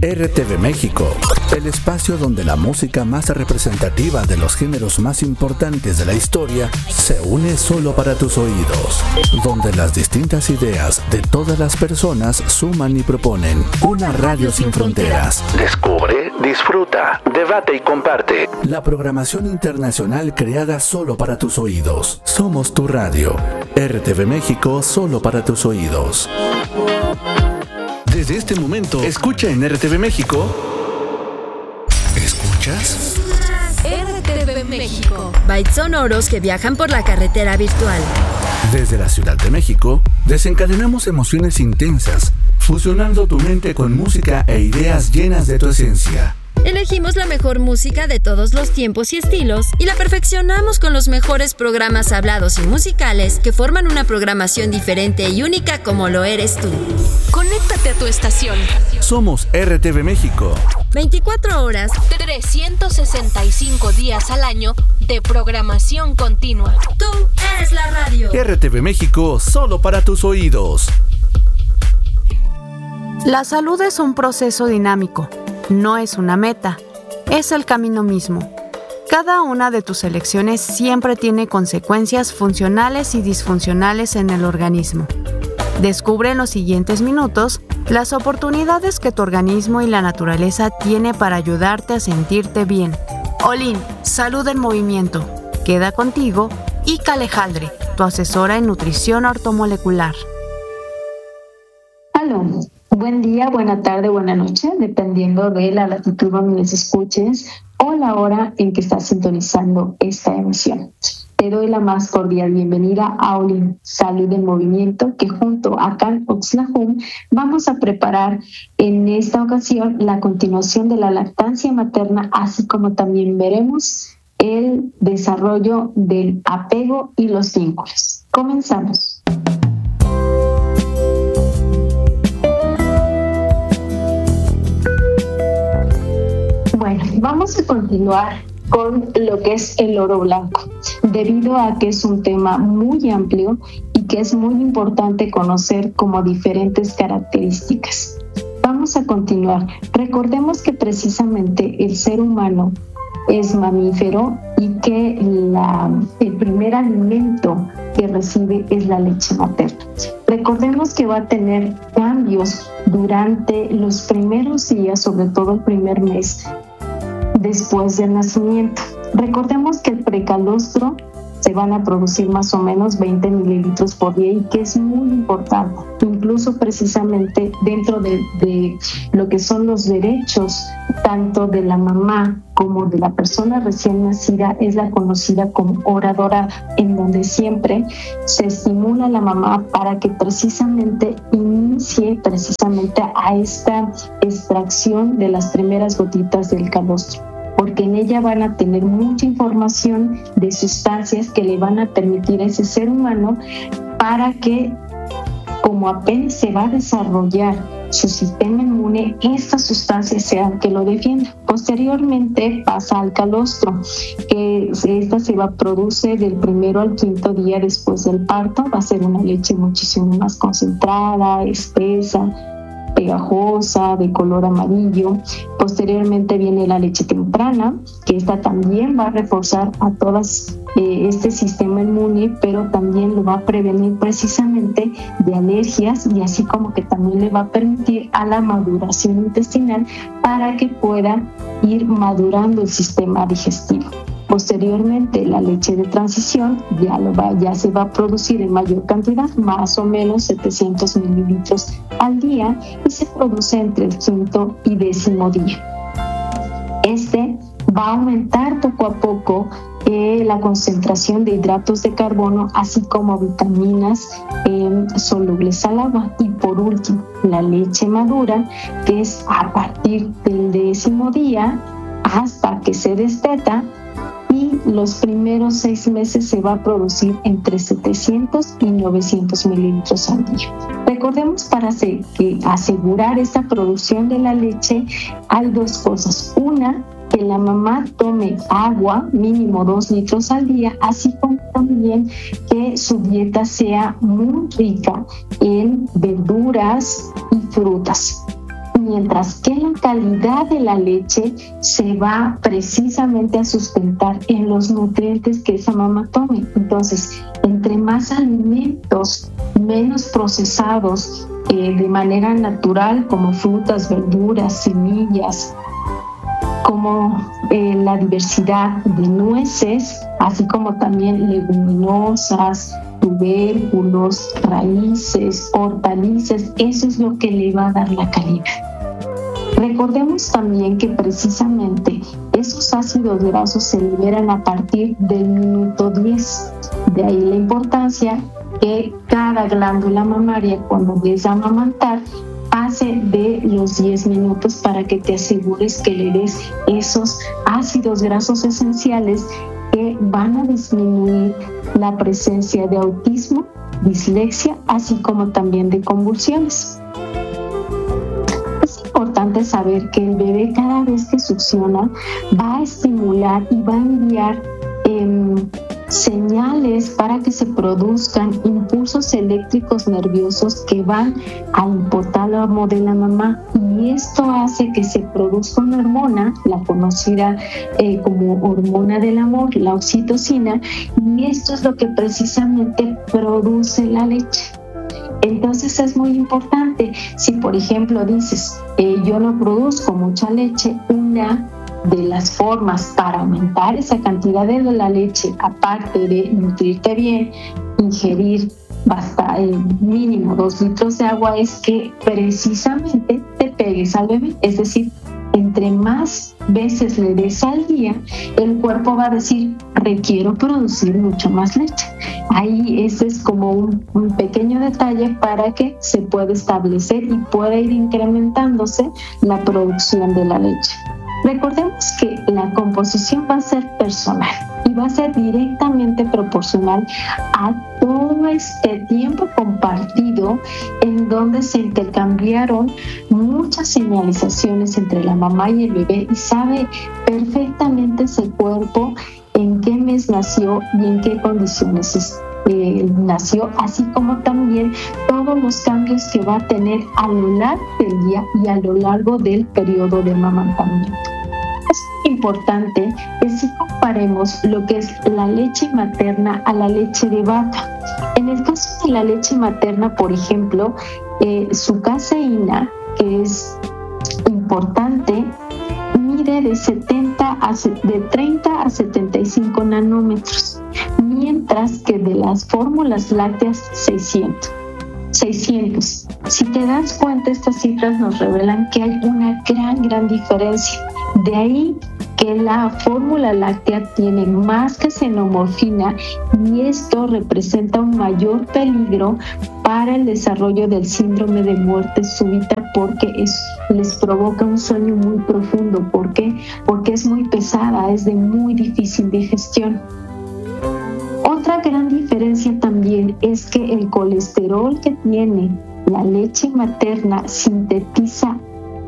RTV México, el espacio donde la música más representativa de los géneros más importantes de la historia se une solo para tus oídos, donde las distintas ideas de todas las personas suman y proponen una radio sin fronteras. Descubre, disfruta, debate y comparte. La programación internacional creada solo para tus oídos. Somos tu radio. RTV México, solo para tus oídos. Desde este momento, escucha en RTV México. ¿Escuchas? RTV México. Bytes sonoros que viajan por la carretera virtual. Desde la Ciudad de México, desencadenamos emociones intensas, fusionando tu mente con música e ideas llenas de tu esencia. Elegimos la mejor música de todos los tiempos y estilos y la perfeccionamos con los mejores programas hablados y musicales que forman una programación diferente y única como lo eres tú. Conéctate a tu estación. Somos RTV México. 24 horas, 365 días al año de programación continua. Tú eres la radio. RTV México, solo para tus oídos. La salud es un proceso dinámico. No es una meta, es el camino mismo. Cada una de tus elecciones siempre tiene consecuencias funcionales y disfuncionales en el organismo. Descubre en los siguientes minutos las oportunidades que tu organismo y la naturaleza tiene para ayudarte a sentirte bien. Olin, Salud en Movimiento. Queda contigo Ica Alejandre, tu asesora en nutrición ortomolecular. Aló. Buen día, buena tarde, buena noche, dependiendo de la latitud donde les escuches o la hora en que estás sintonizando esta emisión. Te doy la más cordial bienvenida a Olin, Salud en Movimiento, que junto a Can Oxlahum vamos a preparar en esta ocasión la continuación de la lactancia materna, así como también veremos el desarrollo del apego y los vínculos. Comenzamos. Bueno, vamos a continuar con lo que es el oro blanco, debido a que es un tema muy amplio y que es muy importante conocer como diferentes características. Vamos a continuar. Recordemos que precisamente el ser humano es mamífero y que el primer alimento que recibe es la leche materna. Recordemos que va a tener cambios durante los primeros días, sobre todo el primer mes después del nacimiento. Recordemos que el precalostro se van a producir más o menos 20 mililitros por día y que es muy importante, incluso precisamente dentro de lo que son los derechos tanto de la mamá como de la persona recién nacida, es la conocida como hora dorada, en donde siempre se estimula a la mamá para que precisamente inicie a esta extracción de las primeras gotitas del calostro, porque en ella van a tener mucha información de sustancias que le van a permitir a ese ser humano para que, como apenas se va a desarrollar su sistema inmune, estas sustancias sean que lo defiendan. Posteriormente pasa al calostro, que esta se produce del 1 al 5 día después del parto. Va a ser una leche muchísimo más concentrada, espesa, pegajosa, de color amarillo. Posteriormente viene la leche temprana, que esta también va a reforzar a todas este sistema inmune, pero también lo va a prevenir precisamente de alergias, y así como que también le va a permitir a la maduración intestinal para que pueda ir madurando el sistema digestivo. Posteriormente, la leche de transición ya se va a producir en mayor cantidad, más o menos 700 mililitros al día, y se produce entre el 5º y 10º día. Este va a aumentar poco a poco la concentración de hidratos de carbono, así como vitaminas solubles al agua. Y por último, la leche madura, que es a partir del 10º día hasta que se desteta, y los primeros 6 meses se va a producir entre 700 y 900 mililitros al día. Recordemos, para asegurar esta producción de la leche, hay 2 cosas. Una, que la mamá tome agua, mínimo 2 litros al día, así como también que su dieta sea muy rica en verduras y frutas. mientras que la calidad de la leche se va precisamente a sustentar en los nutrientes que esa mamá tome. Entonces, entre más alimentos menos procesados de manera natural, como frutas, verduras, semillas, como la diversidad de nueces, así como también leguminosas, tubérculos, raíces, hortalizas, eso es lo que le va a dar la calidad. Recordemos también que precisamente esos ácidos grasos se liberan a partir del minuto 10. De ahí la importancia que cada glándula mamaria, cuando ves a amamantar, pase de los 10 minutos para que te asegures que le des esos ácidos grasos esenciales que van a disminuir la presencia de autismo, dislexia, así como también de convulsiones. Es importante saber que el bebé, cada vez que succiona, va a estimular y va a enviar señales para que se produzcan impulsos eléctricos nerviosos que van al hipotálamo de la mamá, y esto hace que se produzca una hormona, la conocida como hormona del amor, la oxitocina, y esto es lo que precisamente produce la leche. Entonces es muy importante, si por ejemplo dices, yo no produzco mucha leche, una de las formas para aumentar esa cantidad de la leche, aparte de nutrirte bien, ingerir mínimo 2 litros de agua, es que precisamente te pegues al bebé. Es decir, entre más veces le des al día, el cuerpo va a decir, requiero producir mucho más leche. Ahí ese es como un pequeño detalle para que se pueda establecer y pueda ir incrementándose la producción de la leche. Recordemos que la composición va a ser personal y va a ser directamente proporcional a todo este tiempo compartido en donde se intercambiaron muchas señalizaciones entre la mamá y el bebé, y sabe perfectamente ese cuerpo en qué mes nació y en qué condiciones nació, así como también todos los cambios que va a tener a lo largo del día y a lo largo del periodo de amamantamiento. Es importante que si comparemos lo que es la leche materna a la leche de vaca. En el caso de la leche materna, por ejemplo, su caseína, que es importante, mide de 30 a 75 nanómetros, mientras que de las fórmulas lácteas 600. Si te das cuenta, estas cifras nos revelan que hay una gran diferencia. De ahí que la fórmula láctea tiene más xenomorfina, y esto representa un mayor peligro para el desarrollo del síndrome de muerte súbita, porque les provoca un sueño muy profundo. ¿Por qué? Porque es muy pesada, es de muy difícil digestión. Otra gran diferencia también es que el colesterol que tiene la leche materna sintetiza,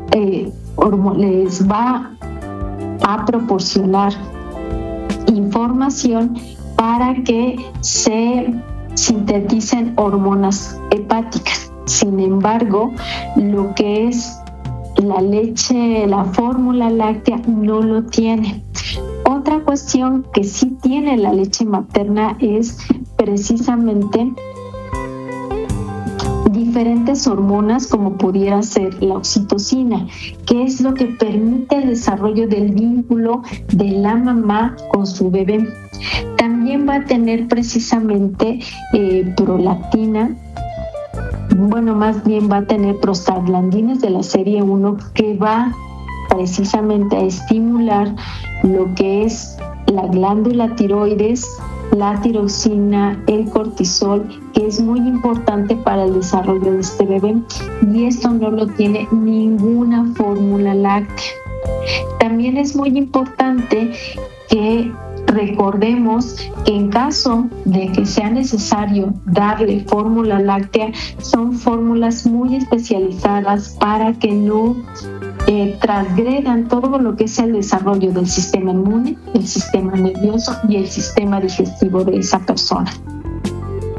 les va a proporcionar información para que se sinteticen hormonas hepáticas. Sin embargo, lo que es la leche, la fórmula láctea, no lo tiene. Otra cuestión que sí tiene la leche materna es precisamente diferentes hormonas, como pudiera ser la oxitocina, que es lo que permite el desarrollo del vínculo de la mamá con su bebé. También va a tener precisamente prolactina, más bien va a tener prostaglandinas de la serie 1, que va precisamente a estimular lo que es la glándula tiroides, la tiroxina, el cortisol, que es muy importante para el desarrollo de este bebé, y esto no lo tiene ninguna fórmula láctea. También es muy importante que recordemos que en caso de que sea necesario darle fórmula láctea, son fórmulas muy especializadas para que no transgredan todo lo que es el desarrollo del sistema inmune, el sistema nervioso y el sistema digestivo de esa persona. ¿Cuáles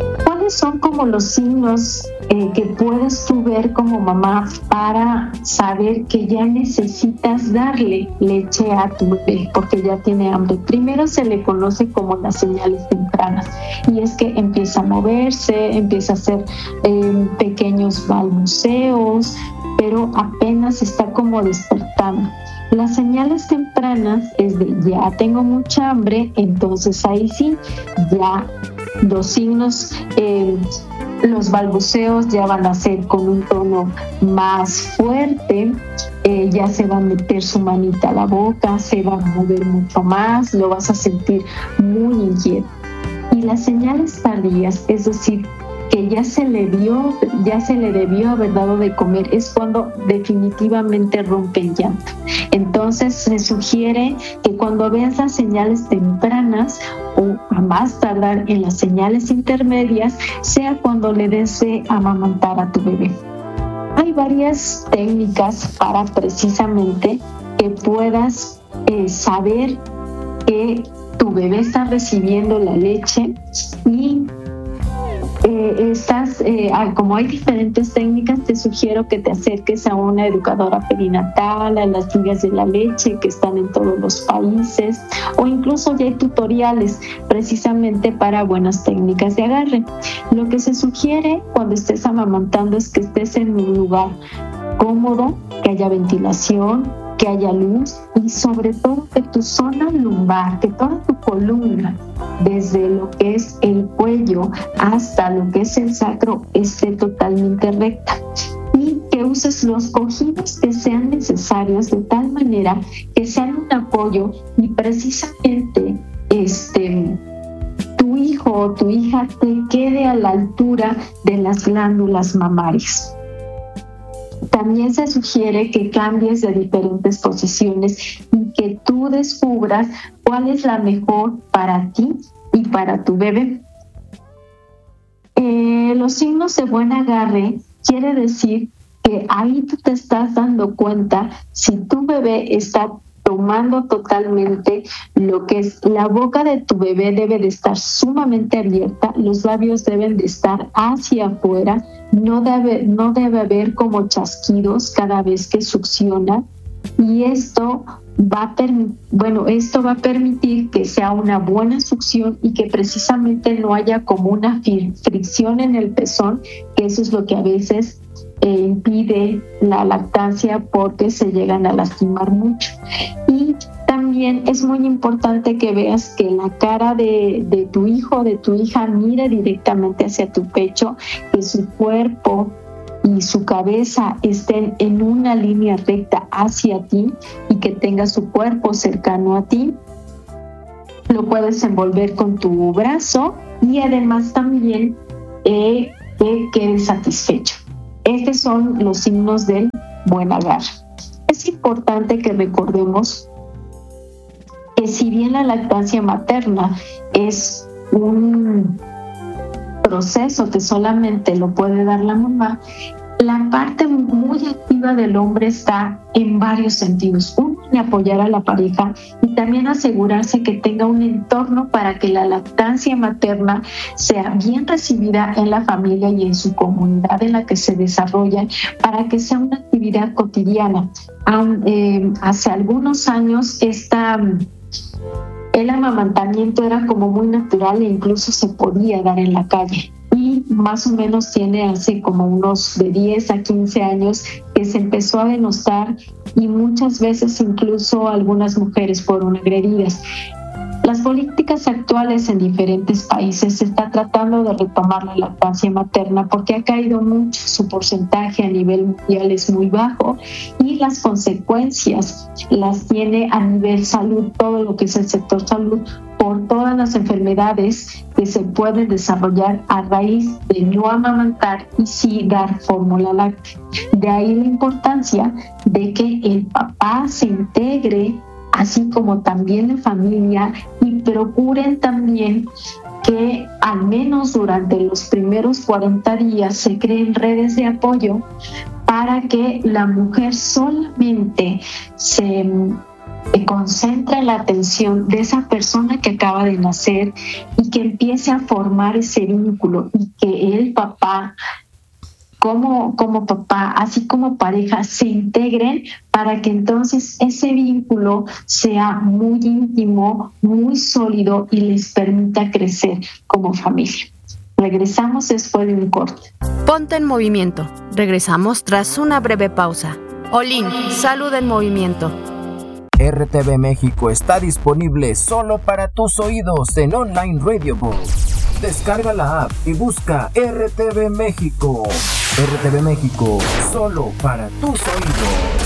¿Cuáles son como los signos que puedes tú ver como mamá para saber que ya necesitas darle leche a tu bebé porque ya tiene hambre? Primero se le conoce como las señales tempranas, y es que empieza a moverse, empieza a hacer pequeños balbuceos, pero apenas está como despertando. Las señales tempranas es de ya tengo mucha hambre, entonces ahí sí, ya los signos, los balbuceos ya van a ser con un tono más fuerte, ya se va a meter su manita a la boca, se va a mover mucho más, lo vas a sentir muy inquieto. Y las señales tardías, es decir, que ya se le debió haber dado de comer, es cuando definitivamente rompe el llanto. Entonces se sugiere que cuando veas las señales tempranas o a más tardar en las señales intermedias, sea cuando le des de amamantar a tu bebé. Hay varias técnicas para precisamente que puedas saber que tu bebé está recibiendo la leche y como hay diferentes técnicas, te sugiero que te acerques a una educadora perinatal, a las ligas de la leche que están en todos los países, o incluso ya hay tutoriales precisamente para buenas técnicas de agarre. Lo que se sugiere cuando estés amamantando es que estés en un lugar cómodo, que haya ventilación, que haya luz y sobre todo que tu zona lumbar, que toda tu columna, desde lo que es el cuello hasta lo que es el sacro, esté totalmente recta, y que uses los cojidos que sean necesarios de tal manera que sean un apoyo y precisamente tu hijo o tu hija te quede a la altura de las glándulas mamarias. También se sugiere que cambies de diferentes posiciones y que tú descubras cuál es la mejor para ti y para tu bebé. Los signos de buen agarre quiere decir que ahí tú te estás dando cuenta si tu bebé está tomando totalmente lo que es la boca de tu bebé, debe de estar sumamente abierta, los labios deben de estar hacia afuera, no debe haber como chasquidos cada vez que succiona, y esto va a permitir que sea una buena succión y que precisamente no haya como una fricción en el pezón, que eso es lo que a veces impide la lactancia porque se llegan a lastimar mucho. Y también es muy importante que veas que la cara de tu hijo o de tu hija mire directamente hacia tu pecho, que su cuerpo y su cabeza estén en una línea recta hacia ti y que tenga su cuerpo cercano a ti. Lo puedes envolver con tu brazo y además también que quede satisfecho. Estos son los signos del buen agarre. Es importante que recordemos que si bien la lactancia materna es un proceso que solamente lo puede dar la mamá, la parte muy activa del hombre está en varios sentidos. Uno, en apoyar a la pareja y también asegurarse que tenga un entorno para que la lactancia materna sea bien recibida en la familia y en su comunidad en la que se desarrolla, para que sea una actividad cotidiana. Hace algunos años el amamantamiento era como muy natural e incluso se podía dar en la calle. Y más o menos tiene hace como unos de 10 a 15 años que se empezó a denostar y muchas veces incluso algunas mujeres fueron agredidas. Las políticas actuales en diferentes países se está tratando de retomar la lactancia materna porque ha caído mucho, su porcentaje a nivel mundial es muy bajo y las consecuencias las tiene a nivel salud, todo lo que es el sector salud, por todas las enfermedades que se pueden desarrollar a raíz de no amamantar y sí dar fórmula láctea. De ahí la importancia de que el papá se integre, así como también la familia, y procuren también que al menos durante los primeros 40 días se creen redes de apoyo para que la mujer solamente se concentra la atención de esa persona que acaba de nacer y que empiece a formar ese vínculo, y que el papá como papá, así como pareja, se integren para que entonces ese vínculo sea muy íntimo, muy sólido y les permita crecer como familia. Regresamos después de un corte. Ponte en movimiento. Regresamos tras una breve pausa. Olin, Salud en Movimiento. RTV México está disponible solo para tus oídos en Online Radio Book. Descarga la app y busca RTV México. RTV México, solo para tus oídos.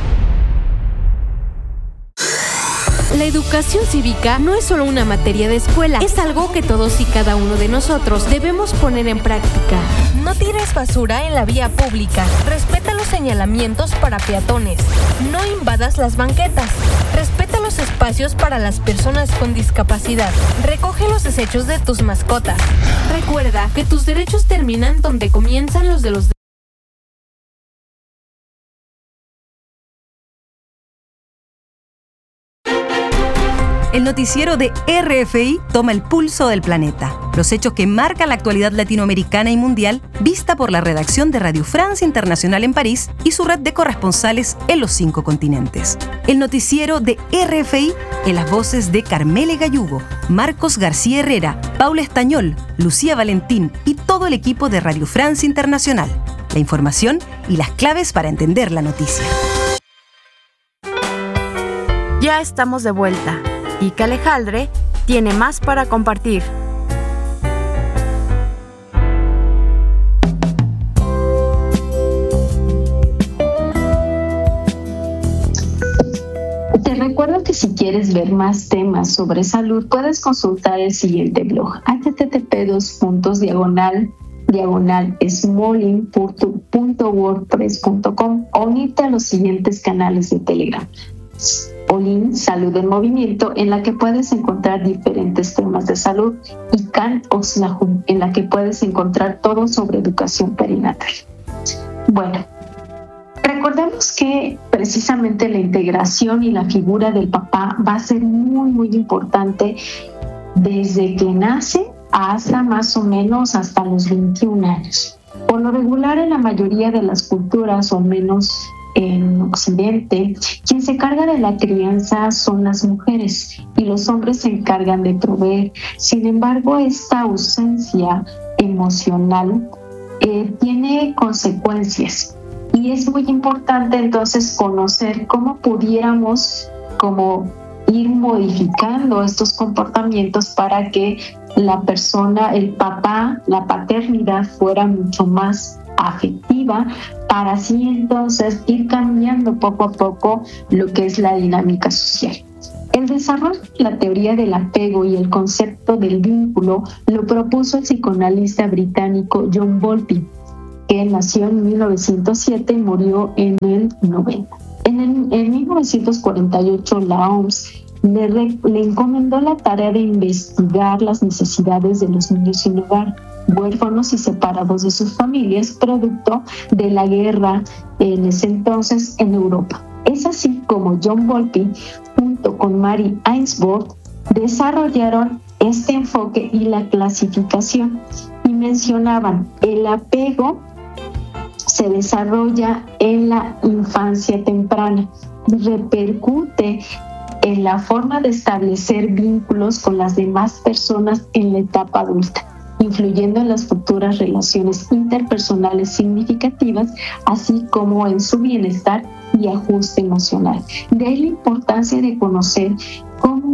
La educación cívica no es solo una materia de escuela, es algo que todos y cada uno de nosotros debemos poner en práctica. No tires basura en la vía pública, respeta los señalamientos para peatones, no invadas las banquetas, respeta los espacios para las personas con discapacidad, recoge los desechos de tus mascotas. Recuerda que tus derechos terminan donde comienzan los de los demás. El noticiero de RFI toma el pulso del planeta. Los hechos que marcan la actualidad latinoamericana y mundial, vista por la redacción de Radio France Internacional en París y su red de corresponsales en los 5 continentes. El noticiero de RFI en las voces de Carmele Gallugo, Marcos García Herrera, Paula Estañol, Lucía Valentín y todo el equipo de Radio France Internacional. La información y las claves para entender la noticia. Ya estamos de vuelta. Ica Alejandre tiene más para compartir. Te recuerdo que si quieres ver más temas sobre salud, puedes consultar el siguiente blog: http://smolin.wordpress.com, o unirte a los siguientes canales de Telegram: Olin, Salud en Movimiento, en la que puedes encontrar diferentes temas de salud, y Can Oslahun, en la que puedes encontrar todo sobre educación perinatal. Bueno, recordemos que precisamente la integración y la figura del papá va a ser muy, muy importante desde que nace hasta más o menos hasta los 21 años. Por lo regular, en la mayoría de las culturas, o al menos en Occidente, quien se encarga de la crianza son las mujeres y los hombres se encargan de proveer. Sin embargo, esta ausencia emocional tiene consecuencias, y es muy importante entonces conocer cómo pudiéramos ir modificando estos comportamientos para que la persona, el papá, la paternidad fuera mucho más afectiva, para así entonces ir cambiando poco a poco lo que es la dinámica social. El desarrollo de la teoría del apego y el concepto del vínculo lo propuso el psicoanalista británico John Bowlby, que nació en 1907 y murió en el 90. En 1948 la OMS le encomendó la tarea de investigar las necesidades de los niños sin hogar, huérfanos y separados de sus familias, producto de la guerra en ese entonces en Europa. Es así como John Bowlby, junto con Mary Ainsworth, desarrollaron este enfoque y la clasificación, y mencionaban: el apego se desarrolla en la infancia temprana, repercute en la forma de establecer vínculos con las demás personas en la etapa adulta, influyendo en las futuras relaciones interpersonales significativas, así como en su bienestar y ajuste emocional. De ahí la importancia de conocer cómo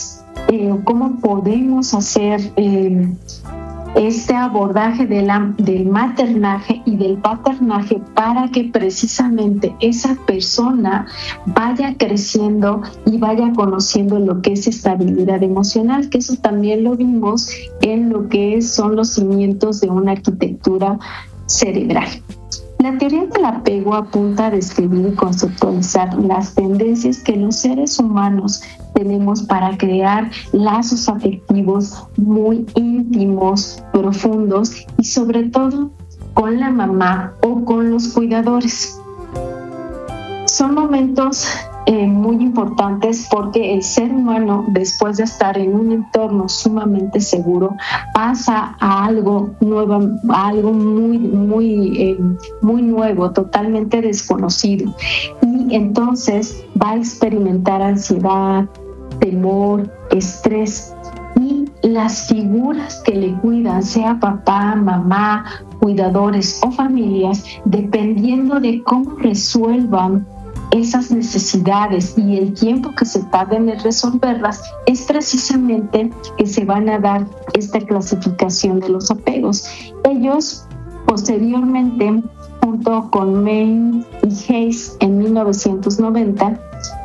podemos hacer este abordaje del maternaje y del paternaje, para que precisamente esa persona vaya creciendo y vaya conociendo lo que es estabilidad emocional, que eso también lo vimos en lo que son los cimientos de una arquitectura cerebral. La teoría del apego apunta a describir y conceptualizar las tendencias que los seres humanos tenemos para crear lazos afectivos muy íntimos, profundos, y sobre todo con la mamá o con los cuidadores. Son momentos muy importantes, porque el ser humano, después de estar en un entorno sumamente seguro, pasa a algo nuevo, a algo muy nuevo, totalmente desconocido, y entonces va a experimentar ansiedad, temor, estrés, y las figuras que le cuidan, sea papá, mamá, cuidadores o familias, dependiendo de cómo resuelvan esas necesidades y el tiempo que se tarden en resolverlas, es precisamente que se van a dar esta clasificación de los apegos. Ellos posteriormente, junto con Main y Hayes en 1990,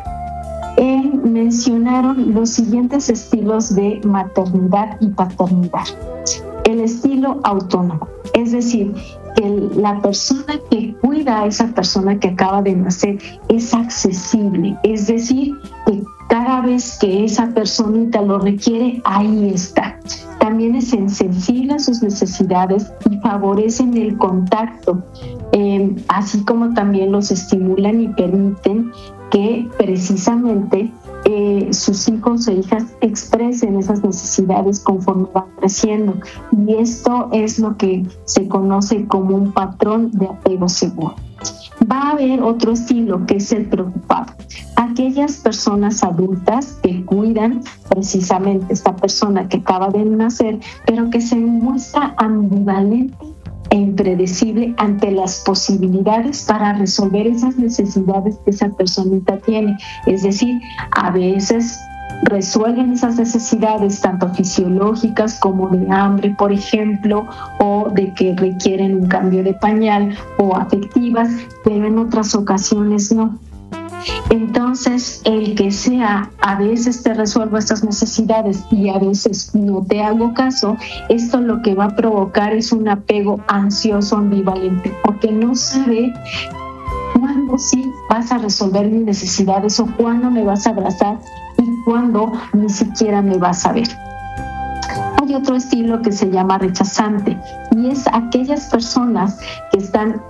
mencionaron los siguientes estilos de maternidad y paternidad. El estilo autónomo, es decir, que la persona que cuida a esa persona que acaba de nacer es accesible, es decir, que cada vez que esa personita lo requiere, ahí está. También es sensible a sus necesidades y favorecen el contacto, así como también los estimulan y permiten que precisamente sus hijos e hijas expresen esas necesidades conforme van creciendo. Y esto es lo que se conoce como un patrón de apego seguro. Va a haber otro estilo, que es el preocupado. Aquellas personas adultas que cuidan precisamente esta persona que acaba de nacer, pero que se muestra ambivalente e impredecible ante las posibilidades para resolver esas necesidades que esa personita tiene. Es decir, a veces resuelven esas necesidades tanto fisiológicas como de hambre, por ejemplo, o de que requieren un cambio de pañal, o afectivas, pero en otras ocasiones no. Entonces, el que sea, a veces te resuelvo estas necesidades y a veces no te hago caso, esto lo que va a provocar es un apego ansioso ambivalente, porque no sabe cuándo sí vas a resolver mis necesidades o cuándo me vas a abrazar y cuándo ni siquiera me vas a ver. Hay otro estilo que se llama rechazante, y es aquellas personas que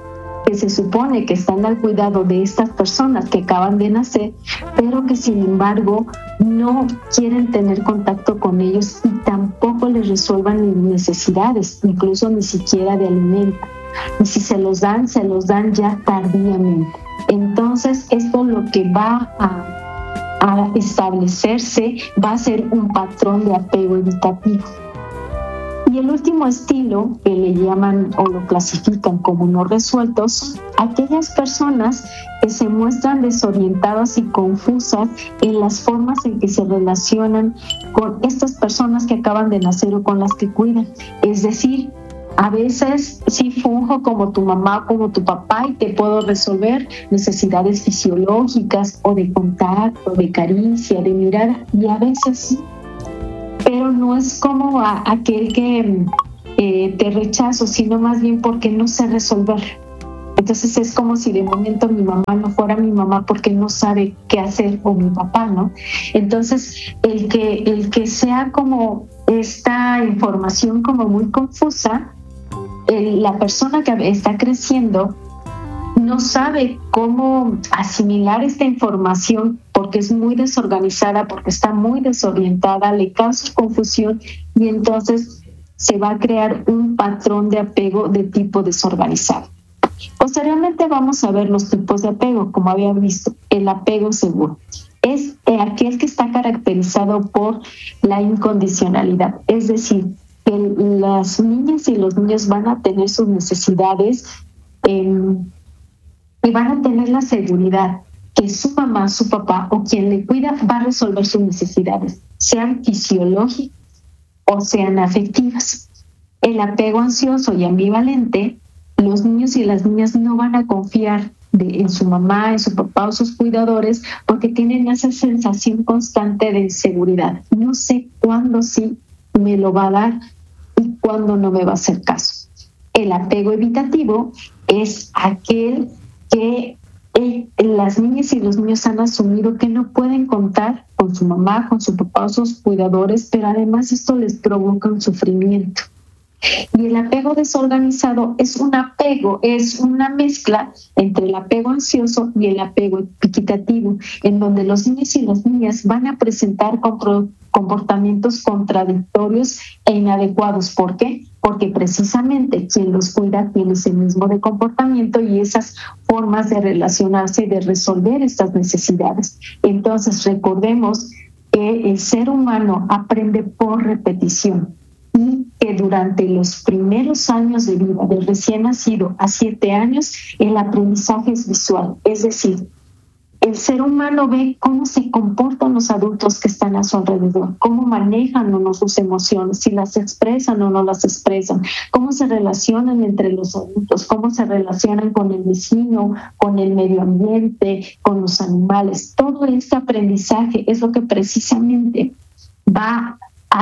se supone que están al cuidado de estas personas que acaban de nacer, pero que sin embargo no quieren tener contacto con ellos y tampoco les resuelvan sus necesidades, incluso ni siquiera de alimento. Y si se los dan ya tardíamente. Entonces, esto lo que va a establecerse va a ser un patrón de apego evitativo. Y el último estilo, que le llaman o lo clasifican como no resueltos, son aquellas personas que se muestran desorientadas y confusas en las formas en que se relacionan con estas personas que acaban de nacer o con las que cuidan. Es decir, a veces sí funjo como tu mamá, como tu papá, y te puedo resolver necesidades fisiológicas o de contacto, de caricia, de mirada, y a veces sí. Pero no es como aquel que te rechazo, sino más bien porque no sé resolver. Entonces es como si de momento mi mamá no fuera mi mamá porque no sabe qué hacer, o mi papá, ¿no? Entonces el que sea como esta información como muy confusa, la persona que está creciendo no sabe cómo asimilar esta información porque es muy desorganizada, porque está muy desorientada, le causa confusión y entonces se va a crear un patrón de apego de tipo desorganizado. Posteriormente vamos a ver los tipos de apego, como había visto. El apego seguro es aquel que está caracterizado por la incondicionalidad, es decir, que las niñas y los niños van a tener sus necesidades y van a tener la seguridad que su mamá, su papá o quien le cuida va a resolver sus necesidades, sean fisiológicas o sean afectivas. El apego ansioso y ambivalente, los niños y las niñas no van a confiar en su mamá, en su papá o sus cuidadores porque tienen esa sensación constante de inseguridad. No sé cuándo sí me lo va a dar y cuándo no me va a hacer caso. El apego evitativo es aquel que las niñas y los niños han asumido que no pueden contar con su mamá, con su papá o sus cuidadores, pero además esto les provoca un sufrimiento. Y el apego desorganizado es un apego, es una mezcla entre el apego ansioso y el apego equitativo, en donde los niños y las niñas van a presentar comportamientos contradictorios e inadecuados. ¿Por qué? Porque precisamente quien los cuida tiene ese mismo de comportamiento y esas formas de relacionarse y de resolver estas necesidades. Entonces, recordemos que el ser humano aprende por repetición y que durante los primeros años de vida del recién nacido a 7 años, el aprendizaje es visual, es decir, el ser humano ve cómo se comportan los adultos que están a su alrededor, cómo manejan o no sus emociones, si las expresan o no las expresan, cómo se relacionan entre los adultos, cómo se relacionan con el vecino, con el medio ambiente, con los animales. Todo este aprendizaje es lo que precisamente va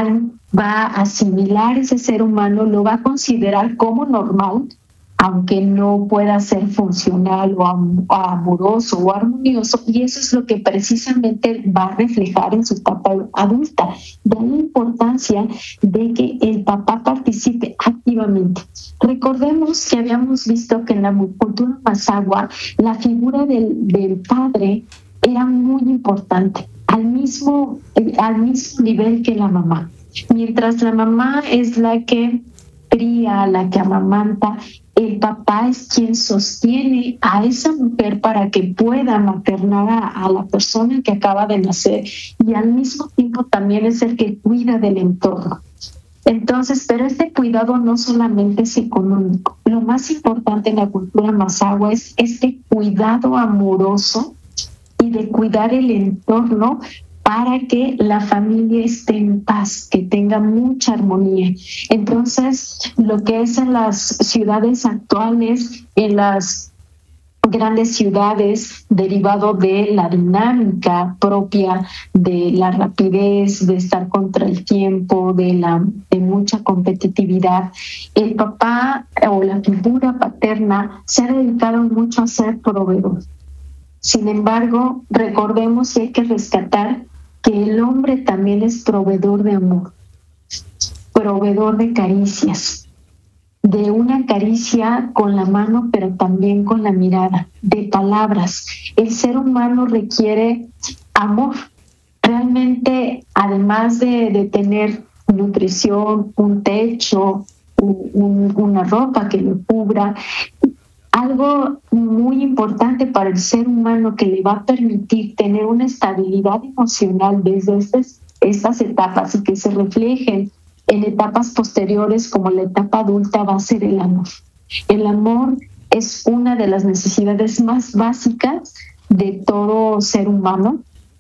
a asimilar ese ser humano, lo va a considerar como normal, aunque no pueda ser funcional o amoroso o armonioso, y eso es lo que precisamente va a reflejar en su etapa adulta. Da la importancia de que el papá participe activamente. Recordemos que habíamos visto que en la cultura mazahua la figura del padre era muy importante, al mismo nivel que la mamá. Mientras la mamá es la que cría, la que amamanta, el papá es quien sostiene a esa mujer para que pueda maternar a la persona que acaba de nacer, y al mismo tiempo también es el que cuida del entorno. Entonces, pero este cuidado no solamente es económico. Lo más importante en la cultura mazahua es este cuidado amoroso y de cuidar el entorno para que la familia esté en paz, que tenga mucha armonía. Entonces, lo que es en las ciudades actuales, en las grandes ciudades, derivado de la dinámica propia de la rapidez, de estar contra el tiempo, de mucha competitividad, el papá o la figura paterna se ha dedicado mucho a ser proveedor. Sin embargo, recordemos que hay que rescatar que el hombre también es proveedor de amor, proveedor de caricias, de una caricia con la mano, pero también con la mirada, de palabras. El ser humano requiere amor. Realmente, además de tener nutrición, un techo, una ropa que lo cubra, algo muy importante para el ser humano que le va a permitir tener una estabilidad emocional desde estas etapas y que se reflejen en etapas posteriores como la etapa adulta va a ser el amor. El amor es una de las necesidades más básicas de todo ser humano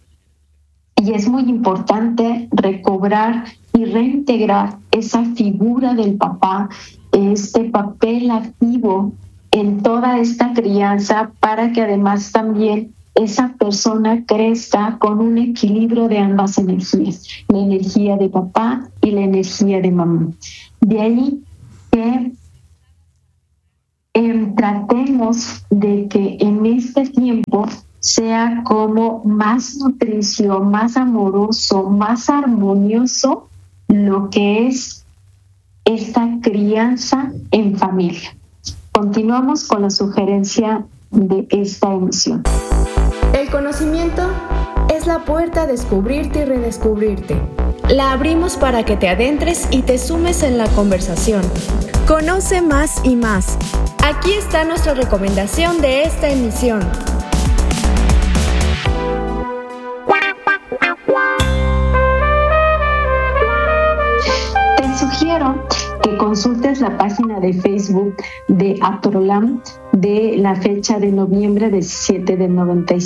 y es muy importante recobrar y reintegrar esa figura del papá, este papel activo en toda esta crianza, para que además también esa persona crezca con un equilibrio de ambas energías, la energía de papá y la energía de mamá. De ahí que tratemos de que en este tiempo sea como más nutricio, más amoroso, más armonioso lo que es esta crianza en familia. Continuamos con la sugerencia de esta emisión. El conocimiento es la puerta a descubrirte y redescubrirte. La abrimos para que te adentres y te sumes en la conversación. Conoce más y más. Aquí está nuestra recomendación de esta emisión. Te sugiero que consultes la página de Facebook de APROLAM de la fecha de noviembre 17 del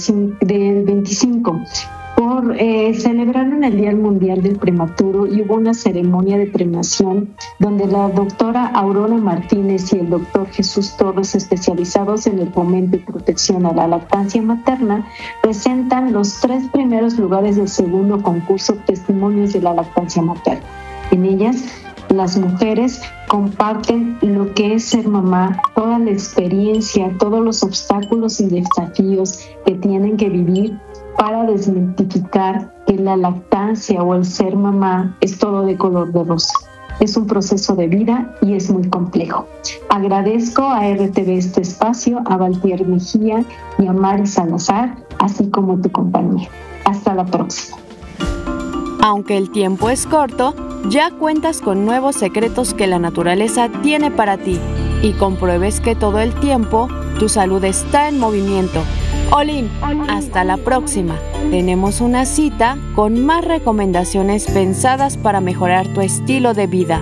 25. Celebraron el Día Mundial del Prematuro y hubo una ceremonia de premiación donde la doctora Aurora Martínez y el doctor Jesús Torres, especializados en el fomento y protección a la lactancia materna, presentan los 3 primeros lugares del segundo concurso Testimonios de la Lactancia Materna. En ellas, las mujeres comparten lo que es ser mamá, toda la experiencia, todos los obstáculos y desafíos que tienen que vivir para desmitificar que la lactancia o el ser mamá es todo de color de rosa. es un proceso de vida y es muy complejo. Agradezco a RTV este espacio, a Valtier Mejía y a Mari Salazar, así como tu compañía. Hasta la próxima. Aunque el tiempo es corto, ya cuentas con nuevos secretos que la naturaleza tiene para ti y compruebes que todo el tiempo tu salud está en movimiento. Olin, hasta la próxima. Tenemos una cita con más recomendaciones pensadas para mejorar tu estilo de vida.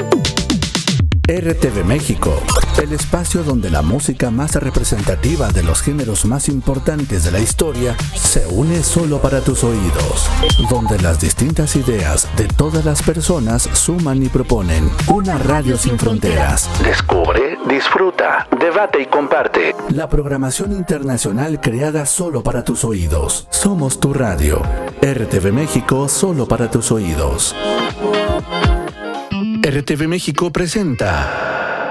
RTV México, el espacio donde la música más representativa de los géneros más importantes de la historia se une solo para tus oídos, donde las distintas ideas de todas las personas suman y proponen una radio sin fronteras. Descubre, disfruta, debate y comparte. La programación internacional creada solo para tus oídos. Somos tu radio. RTV México, solo para tus oídos. RTV México presenta